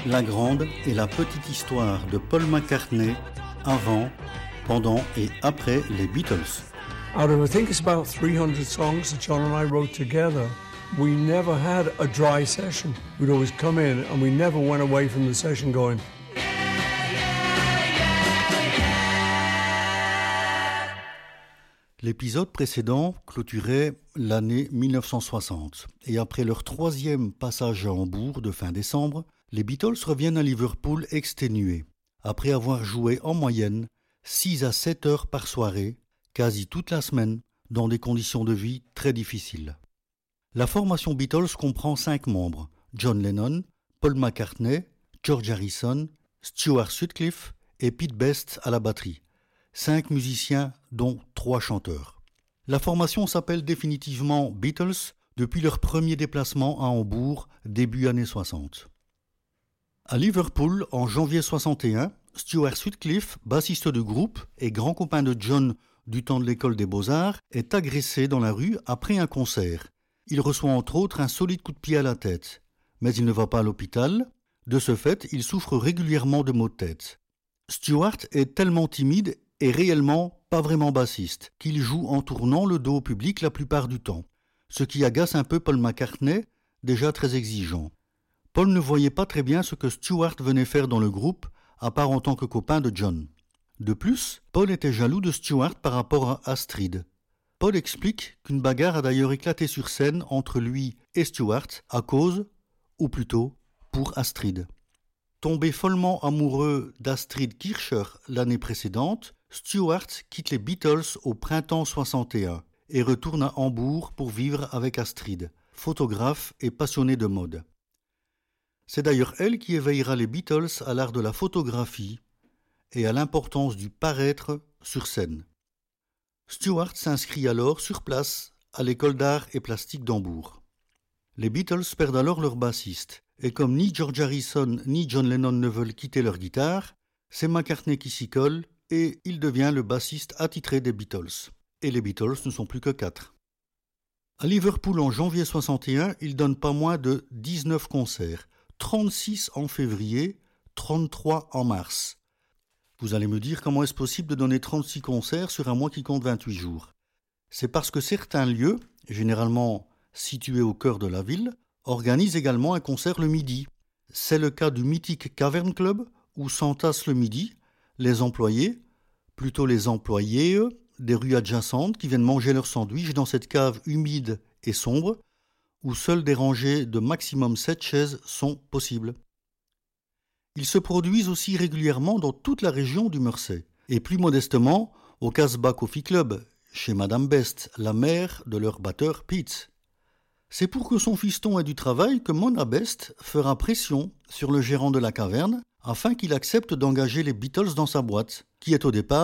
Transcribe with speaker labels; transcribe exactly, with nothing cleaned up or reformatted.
Speaker 1: la grande et la petite histoire de Paul McCartney avant, pendant et après les Beatles.
Speaker 2: Out of I think it's about three hundred songs that John and I wrote together, we never had a dry session. We'd always come in and we never went away from the session going,
Speaker 1: L'épisode précédent clôturait l'année mille neuf cent soixante et après leur troisième passage à Hambourg de fin décembre, les Beatles reviennent à Liverpool exténués, après avoir joué en moyenne six à sept heures par soirée, quasi toute la semaine, dans des conditions de vie très difficiles. La formation Beatles comprend cinq membres, John Lennon, Paul McCartney, George Harrison, Stuart Sutcliffe et Pete Best à la batterie. Cinq musiciens, dont trois chanteurs. La formation s'appelle définitivement Beatles depuis leur premier déplacement à Hambourg, début années soixante. À Liverpool, en janvier soixante et un, Stuart Sutcliffe, bassiste du groupe et grand copain de John du temps de l'école des Beaux-Arts, est agressé dans la rue après un concert. Il reçoit entre autres un solide coup de pied à la tête, mais il ne va pas à l'hôpital. De ce fait, il souffre régulièrement de maux de tête. Stuart est tellement timide et réellement pas vraiment bassiste, qu'il joue en tournant le dos au public la plupart du temps, ce qui agace un peu Paul McCartney, déjà très exigeant. Paul ne voyait pas très bien ce que Stuart venait faire dans le groupe, à part en tant que copain de John. De plus, Paul était jaloux de Stuart par rapport à Astrid. Paul explique qu'une bagarre a d'ailleurs éclaté sur scène entre lui et Stuart à cause, ou plutôt, pour Astrid. Tombé follement amoureux d'Astrid Kircher l'année précédente, Stuart quitte les Beatles au printemps soixante et un et retourne à Hambourg pour vivre avec Astrid, photographe et passionnée de mode. C'est d'ailleurs elle qui éveillera les Beatles à l'art de la photographie et à l'importance du paraître sur scène. Stuart s'inscrit alors sur place à l'école d'art et plastique d'Hambourg. Les Beatles perdent alors leur bassiste, et comme ni George Harrison ni John Lennon ne veulent quitter leur guitare, c'est McCartney qui s'y colle et il devient le bassiste attitré des Beatles. Et les Beatles ne sont plus que quatre. À Liverpool en janvier soixante et un, il donne pas moins de dix-neuf concerts, trente-six en février, trente-trois en mars. Vous allez me dire comment est-ce possible de donner trente-six concerts sur un mois qui compte vingt-huit jours. C'est parce que certains lieux, généralement situés au cœur de la ville, organisent également un concert le midi. C'est le cas du mythique Cavern Club où s'entassent le midi les employés, plutôt les employés des rues adjacentes qui viennent manger leur sandwich dans cette cave humide et sombre où seules des rangées de maximum sept chaises sont possibles. Ils se produisent aussi régulièrement dans toute la région du Mersey et plus modestement au Casbah Coffee Club, chez Madame Best, la mère de leur batteur Pete. C'est pour que son fiston ait du travail que Mona Best fera pression sur le gérant de la caverne afin qu'il accepte d'engager les Beatles dans sa boîte, qui est au départ